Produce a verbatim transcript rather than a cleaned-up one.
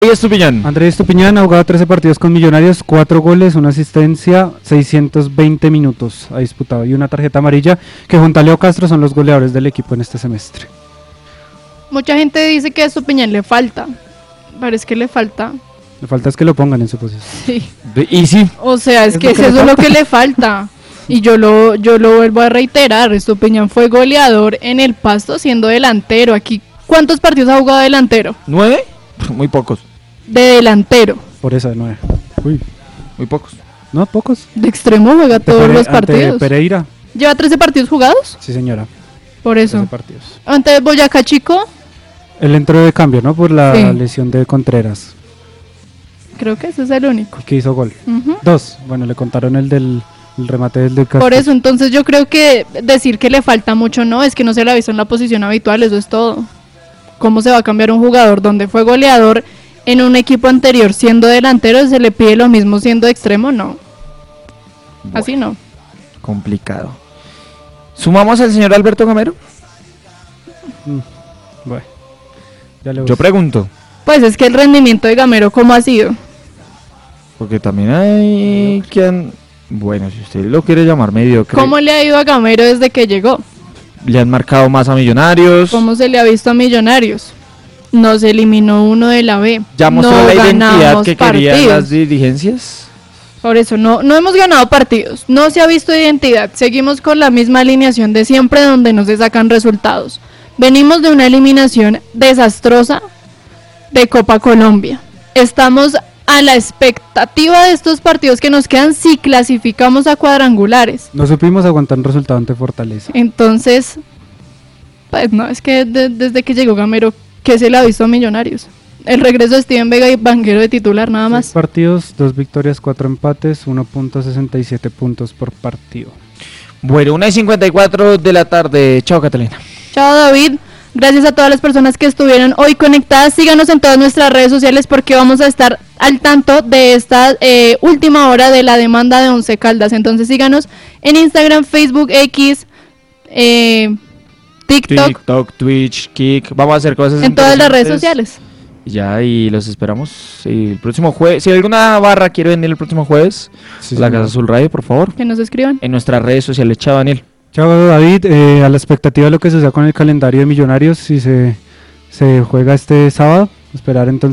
Estupiñán. Andrés Estupiñán ha jugado trece partidos con Millonarios, cuatro goles, una asistencia, seiscientos veinte minutos ha disputado y una tarjeta amarilla, que junto a Leo Castro son los goleadores del equipo en este semestre. Mucha gente dice que a Estupiñán le falta, parece que le falta. Le falta es que lo pongan en su posición. Sí. Y sí. O sea, es, Es que, lo es que le eso es lo falta. que le falta. Y yo lo, yo lo vuelvo a reiterar, Estupiñán fue goleador en el Pasto siendo delantero. Aquí, ¿cuántos partidos ha jugado delantero? ¿Nueve? Muy pocos. De delantero. Por esa de nueve. Uy, Muy pocos. no, pocos. De extremo juega Ante todos Pere- los ante partidos. Pereira, ¿Lleva trece partidos jugados? sí señora, Por eso. trece partidos. Ante Boyacá Chico, Él entró de cambio, ¿no? Por la Sí. lesión de Contreras, creo que ese es el único. que hizo gol. Ujú. Dos, bueno, le contaron el del el remate del de Castro. Por eso, entonces yo creo que decir que le falta mucho no, es que no se le ha visto en la posición habitual, eso es todo. ¿Cómo se va a cambiar un jugador donde fue goleador en un equipo anterior siendo delantero? ¿Se le pide lo mismo siendo extremo? No, Bueno, así no. complicado. ¿Sumamos al señor Alberto Gamero? Bueno, ya le Yo busco. pregunto. Pues es que el rendimiento de Gamero, ¿cómo ha sido? Porque también hay quien... Bueno, si usted lo quiere llamar mediocre. ¿Cómo le ha ido a Gamero desde que llegó? Le han marcado más a Millonarios. ¿Cómo se le ha visto a Millonarios? Nos eliminó uno de la B. ¿Ya mostró No la identidad ganamos que querían partidos. las dirigencias? Por eso, no, no hemos ganado partidos, no se ha visto identidad, seguimos con la misma alineación de siempre donde no se sacan resultados. Venimos de una eliminación desastrosa de Copa Colombia. Estamos a la expectativa de estos partidos que nos quedan si clasificamos a cuadrangulares. No supimos aguantar un resultado ante Fortaleza. Entonces, pues no, es que de- desde que llegó Gamero, ¿qué se le ha visto a Millonarios? El regreso de Steven Vega y Vanguero de titular, nada Seis más. partidos, dos victorias, cuatro empates, uno punto sesenta y siete puntos por partido. Bueno, una y cincuenta y cuatro de la tarde. Chao, Catalina. Chao David, gracias a todas las personas que estuvieron hoy conectadas. Síganos en todas nuestras redes sociales porque vamos a estar al tanto de esta eh, última hora de la demanda de Once Caldas. Entonces síganos en Instagram, Facebook, X, eh, TikTok, TikTok, Twitch, Kik. Vamos a hacer cosas en todas las redes interesantes. sociales. Ya, y los esperamos el próximo jueves. Si alguna barra quiere venir el próximo jueves, Sí, la señor. Casa Azul Radio, por favor. Que nos escriban. En nuestras redes sociales. Chao, Daniel. Chao David, eh, a la expectativa de lo que suceda con el calendario de Millonarios, si se, se juega este sábado, esperar entonces